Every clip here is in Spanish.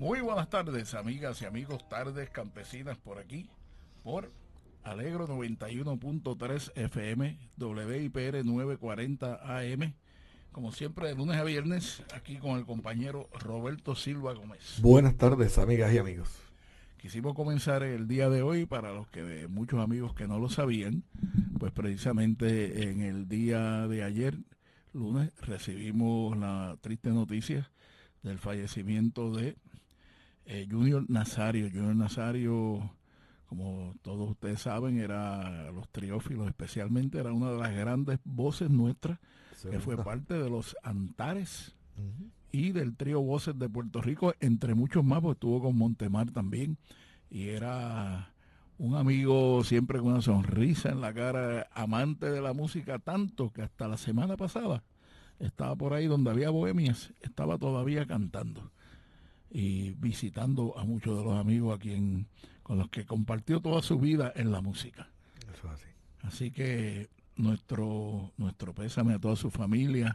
Muy buenas tardes, amigas y amigos, tardes campesinas por aquí, por Alegro 91.3 FM, WIPR 940 AM, como siempre de lunes a viernes, aquí con el compañero Roberto Silva Gómez. Buenas tardes, amigas y amigos. Quisimos comenzar el día de hoy, para los que muchos amigos que no lo sabían, pues precisamente en el día de ayer, lunes, recibimos la triste noticia del fallecimiento de Junior Nazario. Junior Nazario, como todos ustedes saben, era los triófilos especialmente, era una de las grandes voces nuestras, que fue parte de los Antares y del trío Voces de Puerto Rico, entre muchos más, porque estuvo con Montemar también, y era un amigo siempre con una sonrisa en la cara, amante de la música, tanto que hasta la semana pasada estaba por ahí donde había bohemias, estaba todavía cantando y visitando a muchos de los amigos con los que compartió toda su vida en la música. Eso es así. Así que nuestro pésame a toda su familia,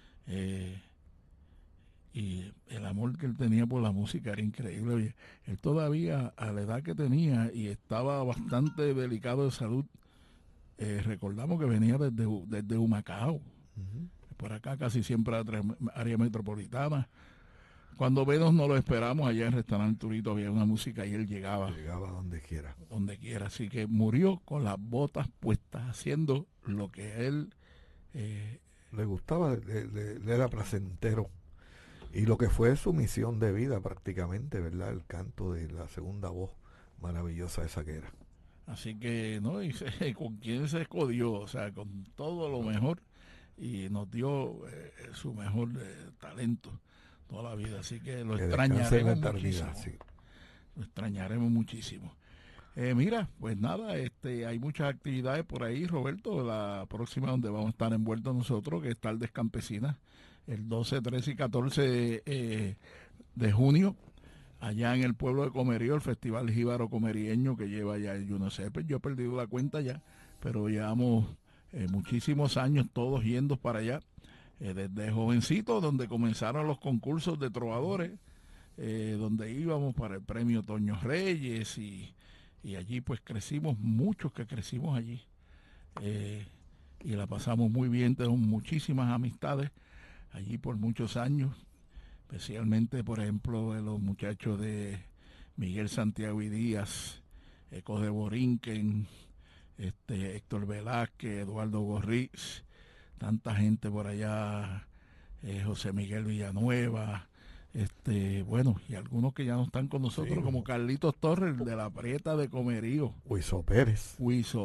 y el amor que él tenía por la música era increíble. Oye, él todavía, a la edad que tenía, y estaba bastante delicado de salud, recordamos que venía desde Humacao, por acá casi siempre a área metropolitana. Cuando menos no lo esperamos, allá en el restaurante Turito había una música y él llegaba donde quiera. Donde quiera. Así que murió con las botas puestas, haciendo lo que él le gustaba, le era placentero. Y lo que fue su misión de vida prácticamente, ¿verdad? El canto de la segunda voz maravillosa esa que era. Así que, ¿no? Y con quien se escodió, o sea, con todo lo mejor, y nos dio su mejor talento toda la vida. Así que lo extrañaremos muchísimo. Sí. Lo extrañaremos muchísimo. Mira, pues nada, hay muchas actividades por ahí, Roberto. La próxima donde vamos a estar envueltos nosotros, que es Tardes Campesinas, el 12, 13 y 14 de junio, allá en el pueblo de Comerío, el Festival Jíbaro Comerieño que lleva ya, yo no sé, pues yo he perdido la cuenta ya, pero llevamos muchísimos años todos yendo para allá, desde jovencitos, donde comenzaron los concursos de trovadores, donde íbamos para el premio Toño Reyes, y allí pues crecimos, muchos que crecimos allí, y la pasamos muy bien, tenemos muchísimas amistades allí por muchos años, especialmente por ejemplo de los muchachos de Miguel Santiago y Díaz, Eco de Borinquen, Héctor Velázquez, Eduardo Gorriz, tanta gente por allá, José Miguel Villanueva, bueno, y algunos que ya no están con nosotros, sí, como Carlitos Torres, de la Prieta de Comerío, Huizo Pérez,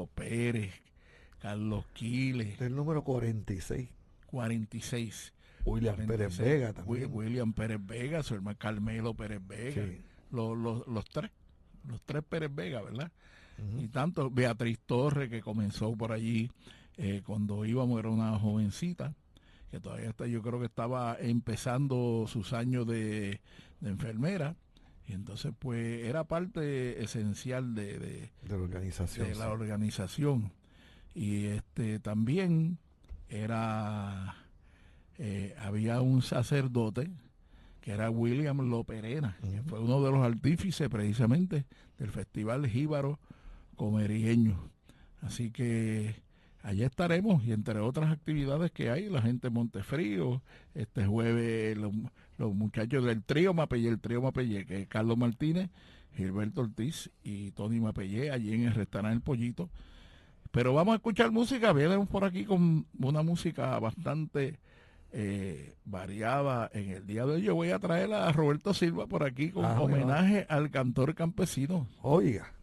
Carlos Quiles, del número 46, William 46. Pérez Vega también. William Pérez Vega, su hermano Carmelo Pérez Vega, sí. Los tres Pérez Vega, ¿verdad? Y tanto Beatriz Torres, que comenzó por allí cuando íbamos, era una jovencita, que todavía está, yo creo que estaba empezando sus años de enfermera, y entonces pues era parte esencial de la organización. De la organización. Y también era... había un sacerdote que era William Loperena, que fue uno de los artífices precisamente del Festival Jíbaro Comerieño. Así que allá estaremos, y entre otras actividades que hay, la gente de Montefrío, este jueves los muchachos del trío Mapellé, que es Carlos Martínez, Gilberto Ortiz y Tony Mapellé, allí en el restaurante El Pollito. Pero vamos a escuchar música, vienes por aquí con una música bastante variada en el día de hoy. Yo voy a traer a Roberto Silva por aquí con homenaje al cantor campesino. Oiga.